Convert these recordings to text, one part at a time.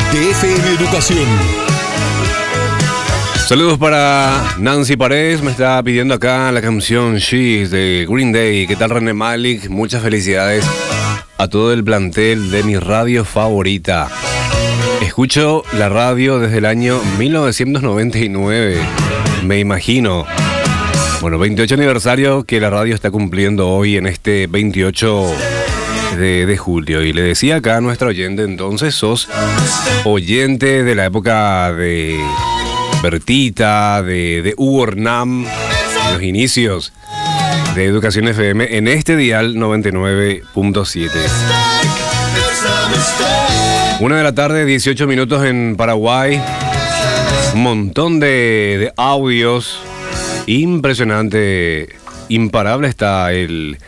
de FM Educación. Saludos para Nancy Paredes, me está pidiendo acá la canción She's de Green Day. ¿Qué tal, René Malik? Muchas felicidades a todo el plantel de mi radio favorita. Escucho la radio desde el año 1999, me imagino. Bueno, 28 aniversario que la radio está cumpliendo hoy en este 28 de julio. Y le decía acá a nuestra oyente, entonces sos oyente de la época de Bertita, de Hugo Hernán, los inicios de Educación FM en este dial 99.7. 1 de la tarde, 18 minutos en Paraguay. Un montón de audios. Impresionante, imparable está el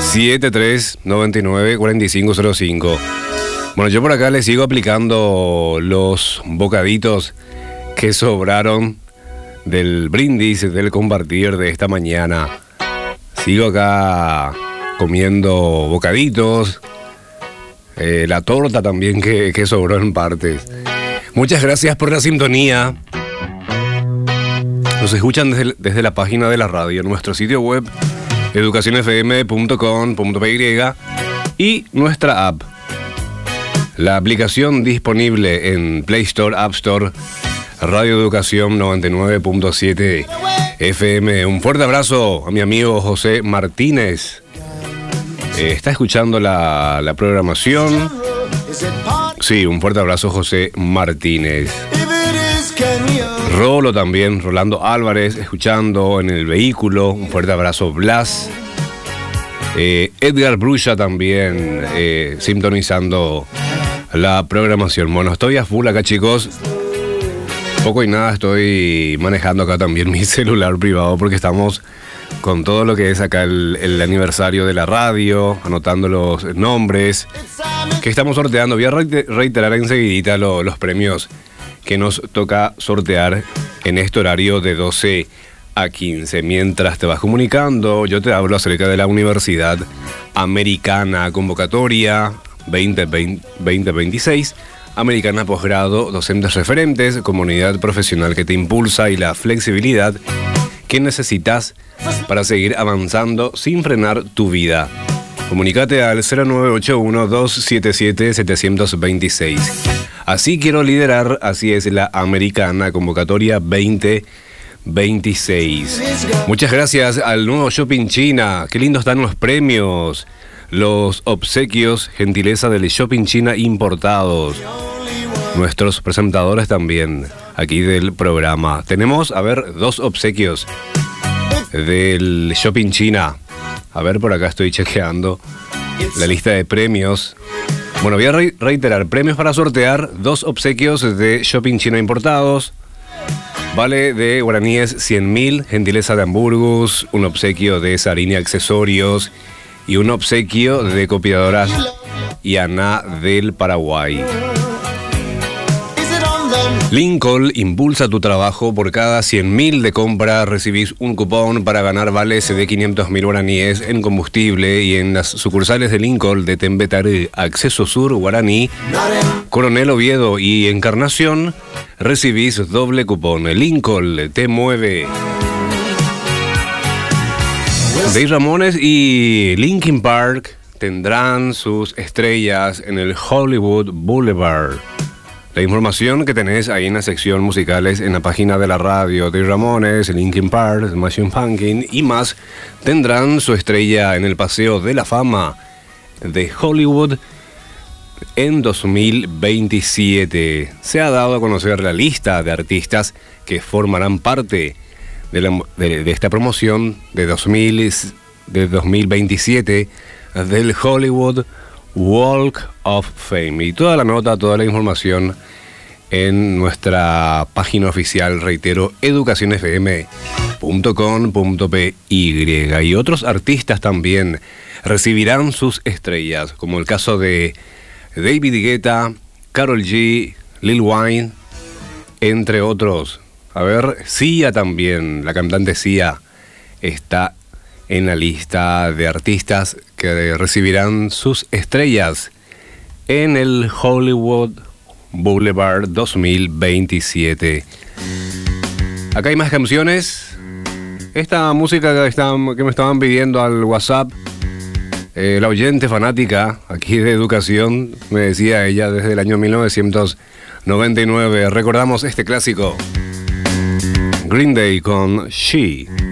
7399-4505. Bueno, yo por acá le sigo aplicando los bocaditos que sobraron del brindis, del compartir de esta mañana. Sigo acá comiendo bocaditos, la torta también que sobró en partes. Muchas gracias por la sintonía. Nos escuchan desde la página de la radio, nuestro sitio web educacionfm.com.py y nuestra app. La aplicación disponible en Play Store, App Store, Radio Educación 99.7 FM. Un fuerte abrazo a mi amigo José Martínez. Está escuchando la programación. Sí, un fuerte abrazo, José Martínez. Rolo también, Rolando Álvarez, escuchando en el vehículo. Un fuerte abrazo, Blas. Edgar Brulla también, sintonizando la programación. Bueno, estoy a full acá, chicos. Poco y nada estoy manejando acá también mi celular privado porque estamos con todo lo que es acá el aniversario de la radio, anotando los nombres que estamos sorteando. Voy a reiterar enseguidita los premios que nos toca sortear en este horario de 12 a 15. Mientras te vas comunicando, yo te hablo acerca de la Universidad Americana Convocatoria 2026. Americana Posgrado, docentes referentes, comunidad profesional que te impulsa y la flexibilidad que necesitas para seguir avanzando sin frenar tu vida. Comunícate al 0981-277-726. Así quiero liderar, así es la Americana Convocatoria 2026. Muchas gracias al nuevo Shopping China. Qué lindos están los premios, los obsequios, gentileza del Shopping China Importados. Nuestros presentadores también aquí del programa. Tenemos, a ver, 2 obsequios del Shopping China. A ver, por acá estoy chequeando la lista de premios. Bueno, voy a reiterar, premios para sortear, 2 obsequios de Shopping China Importados. Vale de guaraníes 100.000, gentileza de Hamburgus, un obsequio de Sarini Accesorios y un obsequio de copiadoras Yaná del Paraguay. Lincoln impulsa tu trabajo. Por cada 100.000 de compra recibís un cupón para ganar vales de 500.000 guaraníes en combustible, y en las sucursales de Lincoln de Tembetaré, Acceso Sur, Guaraní, Coronel Oviedo y Encarnación recibís doble cupón. Lincoln te mueve. Dave Ramones y Linkin Park tendrán sus estrellas en el Hollywood Boulevard. La información que tenés ahí en la sección musicales en la página de la radio. Dave Ramones, Linkin Park, Smashing Pumpkins y más tendrán su estrella en el Paseo de la Fama de Hollywood en 2027. Se ha dado a conocer la lista de artistas que formarán parte de esta promoción de 2027 del Hollywood Walk of Fame. Y toda la nota, toda la información en nuestra página oficial, reitero, educacionfm.com.py. Y otros artistas también recibirán sus estrellas, como el caso de David Guetta, Karol G, Lil Wayne, entre otros. A ver, Sia también, la cantante Sia está en la lista de artistas que recibirán sus estrellas en el Hollywood Boulevard 2027. Acá hay más canciones. Esta música que me estaban pidiendo al WhatsApp, la oyente fanática aquí de Educación, me decía ella, desde el año 1999. Recordamos este clásico. Green Day con She.